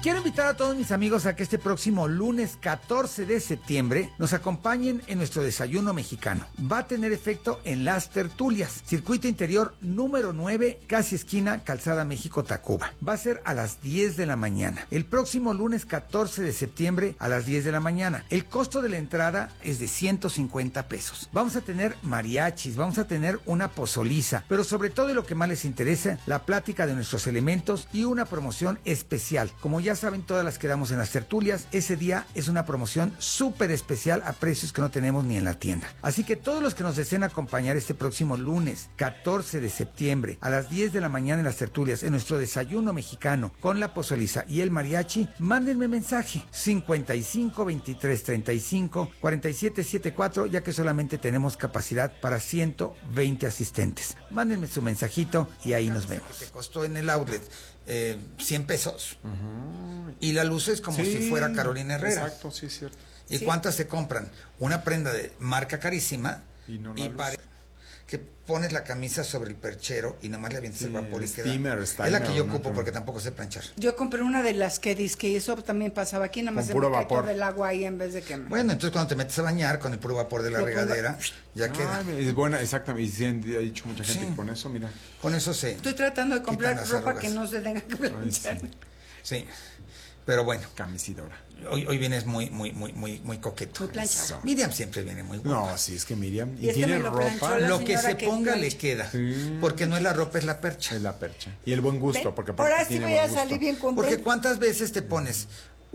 Quiero invitar a todos mis amigos a que este próximo lunes 14 de septiembre nos acompañen en nuestro desayuno mexicano. Va a tener efecto en Las Tertulias, circuito interior número 9, casi esquina Calzada México-Tacuba. Va a ser a las 10 de la mañana. El próximo lunes 14 de septiembre a las 10 de la mañana. El costo de la entrada es de 150 pesos. Vamos a tener mariachis, vamos a tener una pozoliza, pero sobre todo, y lo que más les interesa, la plática de nuestros elementos y una promoción especial. Como ya saben, todas las que damos en Las Tertulias, ese día es una promoción súper especial a precios que no tenemos ni en la tienda. Así que todos los que nos deseen acompañar este próximo lunes 14 de septiembre a las 10 de la mañana en Las Tertulias, en nuestro desayuno mexicano con la pozoliza y el mariachi, mándenme mensaje 55 23 35 47 74, ya que solamente tenemos capacidad para 120 asistentes. Mándenme su mensajito y ahí nos vemos. Te costó en el outlet 100 pesos. Y la luz es como si fuera Carolina Herrera. Exacto, sí, es cierto. ¿Y cuántas se compran? Una prenda de marca carísima y que pones la camisa sobre el perchero y nada más le avientas el vapor y queda. Es la que yo ocupo porque tampoco sé planchar. Yo compré una de las que dice que eso también pasaba aquí, nada más con puro vapor del agua ahí en vez de quemar. Bueno, entonces cuando te metes a bañar con el puro vapor de la regadera, ya queda. Es buena, exactamente. Y sí, ha dicho mucha gente que con eso, mira. Con eso sé. Estoy tratando de comprar ropa arrugas. que no se tenga que planchar. Sí. Pero bueno. Camisidora. Hoy vienes muy coqueto. Muy planchado. Miriam siempre viene muy guapa. No, sí, es que Miriam. Y tiene ropa. Lo que se ponga le queda. Sí. Porque no es la ropa, es la percha. Es la percha. Y el buen gusto. Porque ahora sí voy a salir bien contento. Porque ¿cuántas veces te pones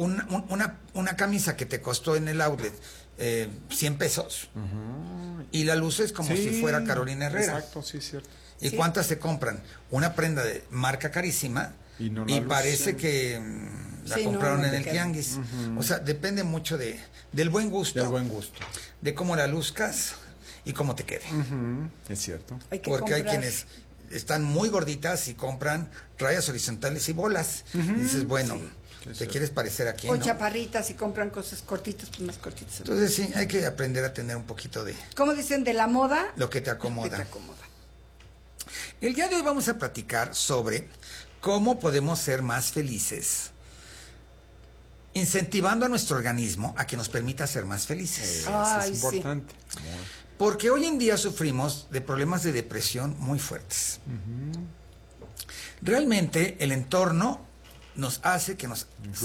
una camisa que te costó en el outlet 100 pesos? Y la luz es como si fuera Carolina Herrera. Exacto, sí, es cierto. ¿Y cuántas se compran? Una prenda de marca carísima y parece que la compraron en el tianguis. O sea, depende mucho del buen gusto. Del buen gusto. De cómo la luzcas y cómo te quede. Es cierto. Porque hay quienes están muy gorditas y compran rayas horizontales y bolas. Y dices, bueno, ¿te quieres parecer a quién? O chaparritas y compran cosas cortitas, pues más cortitas. Entonces sí, hay que aprender a tener un poquito de... ¿Cómo dicen? De la moda. Lo que te acomoda. Lo que te acomoda. El día de hoy vamos a platicar sobre cómo podemos ser más felices, incentivando a nuestro organismo a que nos permita ser más felices. Eso es importante. Porque hoy en día sufrimos de problemas de depresión muy fuertes. Realmente el entorno nos hace que nos